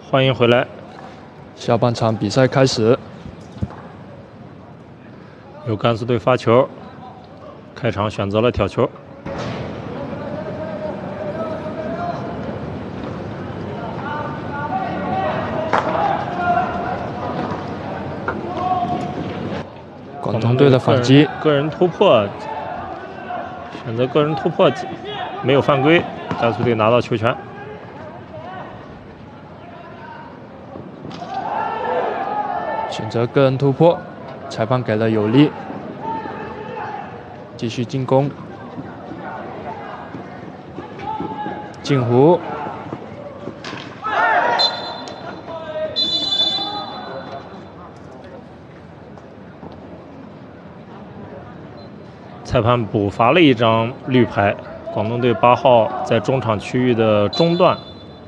欢迎回来。 下半场比赛开始， 由甘肃队发球，开场选择了挑球。 广东队的反击， 个人突破，选择个人突破，没有犯规，甘肃队拿到球权。 选择个人突破，裁判给了有利，继续进攻，进弧。 裁判补罚了一张绿牌，广东队8号在中场区域的中段。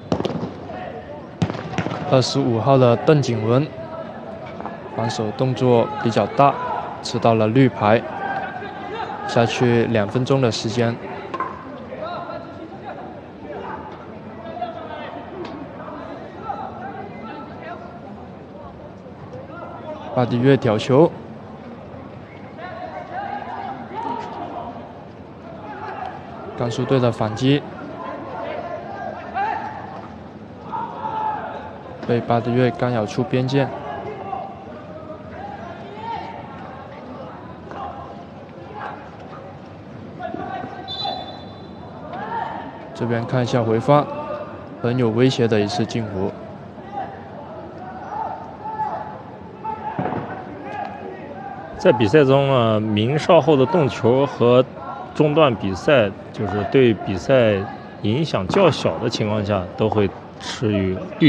25号的邓景文，防守动作比较大，吃到了绿牌，下去2分钟的时间。巴迪约挑球。甘肃队的反击被巴迪约干扰出边线，这边看一下回放，很有威胁的一次进弧。 在比赛中呢，鸣哨后的动球和中断比赛，就是对比赛影响较小的情况下，都会赐予绿